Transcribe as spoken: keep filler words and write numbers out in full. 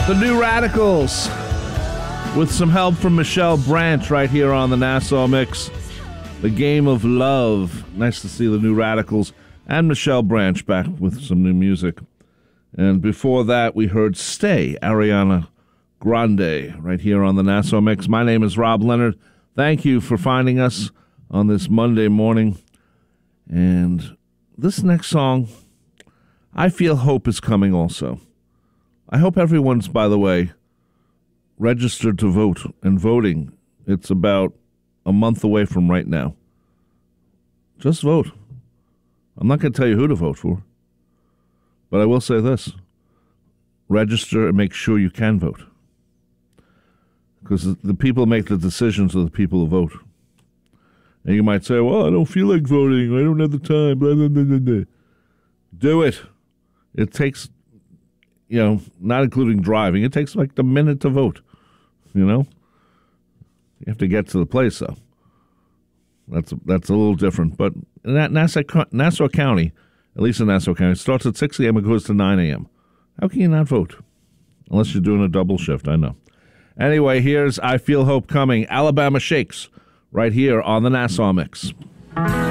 The New Radicals, with some help from Michelle Branch right here on the Nassau Mix. The Game of Love. Nice to see the New Radicals and Michelle Branch back with some new music. And before that, we heard Stay, Ariana Grande, right here on the Nassau Mix. My name is Rob Leonard. Thank you for finding us on this Monday morning. And this next song, I Feel Hope is coming also. I hope everyone's, by the way, registered to vote and voting. It's about a month away from right now. Just vote. I'm not going to tell you who to vote for, but I will say this. Register and make sure you can vote. Because the people who make the decisions are the people who vote. And you might say, well, I don't feel like voting. I don't have the time. Blah, blah, blah, blah, blah. Do it. It takes... You know, not including driving, it takes like a minute to vote, you know? You have to get to the place, though. That's that's a little different. But in that Nassau, Nassau County, at least in Nassau County, it starts at six a.m. and goes to nine a.m. How can you not vote? Unless you're doing a double shift, I know. Anyway, here's I Feel Hope Coming. Alabama Shakes, right here on the Nassau Mix.